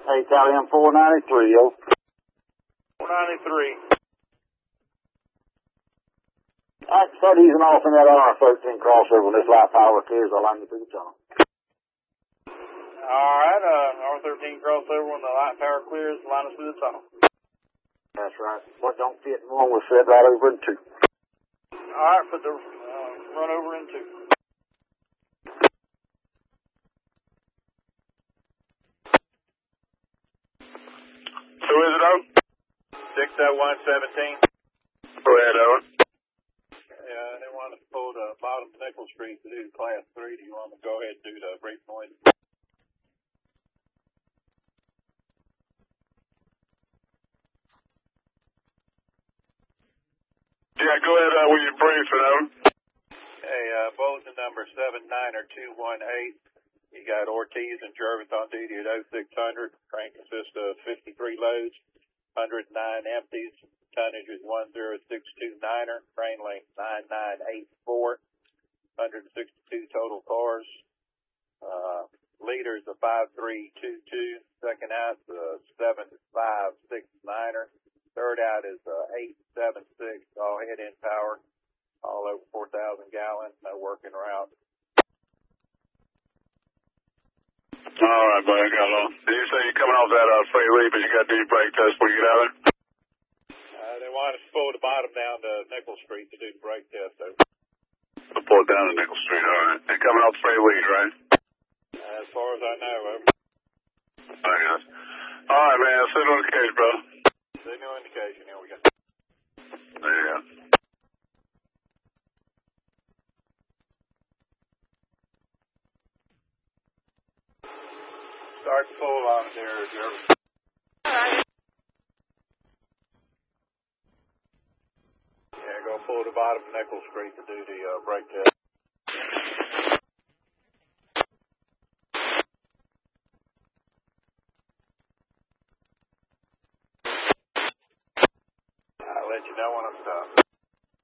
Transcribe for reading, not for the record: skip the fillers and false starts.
Hey, Italian 493, yo. 493. I said he's off in that R13 crossover when this light power clears. I'll line you through the tunnel. Alright, R13 crossover when the light power clears, line us through the tunnel. That's right. What don't fit in one was set right over in two. Alright, put the run over in two. Who is it, Owen? 60117. Go ahead, Owen. Yeah, they want us to pull the bottom of Nickel Street to do class 3. Do you want me to go ahead and do the break point? Yeah, go ahead with your briefing, Owen. Hey, bulletin number 79218. You got Ortiz and Jervis on duty at 0600. Train consists of 53 loads, 109 empties. Tonnage is 10629er. Train length 9984. 162 total cars. Leaders a 5322. Second out's a 7569er. Third out is 876. All head-in power. All over 4,000 gallons. No working route. All right, buddy, I got along. Did you say you're coming off that freight lead, but you got to do your brake test before you get out of there? They want us to pull the bottom down to Nickel Street to do the brake test. To pull it down to Nickel Street, all right. And coming off the freight lead, right? As far as I know, over. I guess. All right, man. Signal indication, bro. Signal indication. Here we go. There you go. Start the pull on there, Jervis. Yeah, go pull the bottom of Nickel Street to do the brake test. I'll let you know when I'm stopped.